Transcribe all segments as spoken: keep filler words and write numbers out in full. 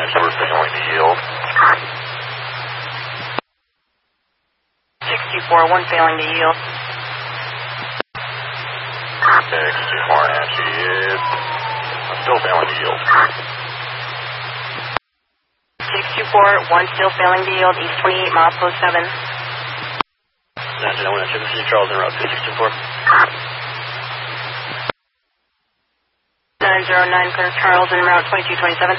we're failing to yield. six two four, one failing to yield. six two four, Apache, it's still failing to yield. six two four, one still failing to yield, East twenty-eight, milepost seven. Nine one, this is Charles en route two six two four. nine zero nine, clear Charles en route twenty-two twenty-seven.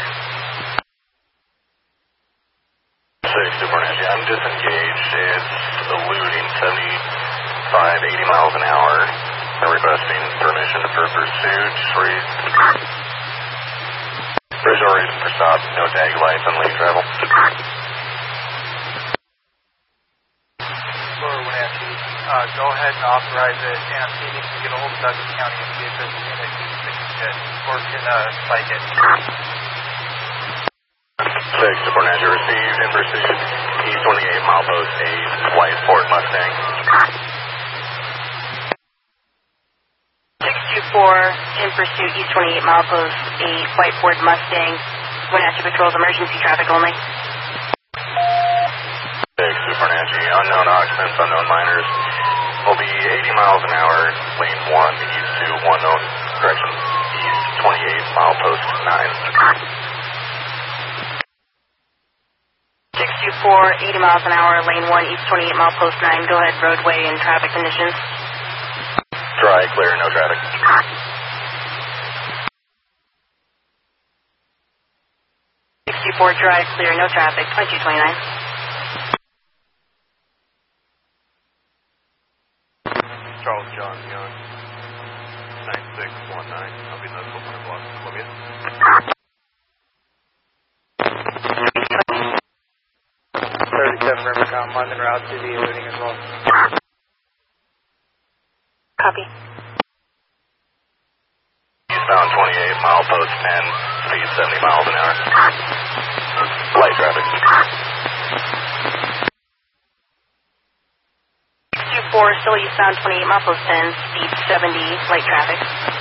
six two four, Nancy, I'm disengaged. It's eluding seventy-five, eighty miles an hour. I'm requesting permission for pursuit. Read. Visual reason for stop, no tag lights on lane travel. Lower Wenatchee, uh, go ahead and authorize it, and I'm seeing if you can get a hold of Douglas County and see if there's a unit you can get, or can uh, spike it. six two four, Nancy, received in pursuit, East twenty-eight, milepost eight, white Ford Mustang. six two four, in pursuit, East twenty-eight, milepost eight, white Ford Mustang. Wenatchee patrols emergency traffic only. six two four, Nancy, unknown occupants, unknown minors. Will be eighty miles an hour, lane one, east to one known, correction, east twenty-eight, milepost nine. six two four, eighty miles an hour, lane one, east twenty-eight, milepost nine. Go ahead, roadway and traffic conditions. Dry, clear, no traffic. six two four, dry, clear, no traffic, twenty-two twenty-nine. Charles John Young, nine six one nine, I'll be in the four hundred block of Columbia. thirty-seven Rivercom, I'm en route to the eluding as well. Copy. Eastbound twenty-eight, milepost ten, speed seventy miles an hour. Light traffic. six two four, still eastbound twenty-eight, milepost ten, speed seventy, light traffic.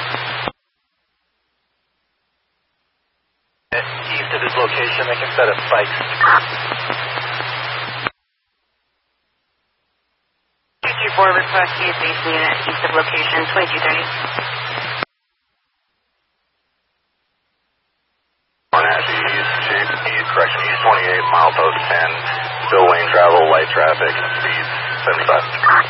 East of this location, they can set up spikes. two two four, request use base unit, east of location, twenty-two thirty. Wenatchee, east, east, correction, east twenty-eight, milepost ten, still lane travel, light traffic, speed seventy-five.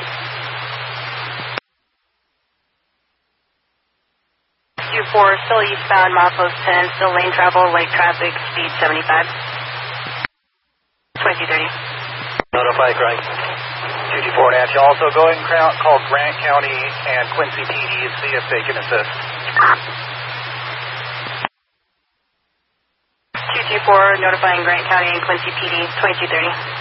two four, still eastbound, milepost ten, still lane travel, light traffic, speed seventy-five. twenty-two thirty. Notify Grant. two two four Wenatchee, also going call Grant County and Quincy P D and see if they can assist. two two four, notifying Grant County and Quincy P D, twenty-two thirty.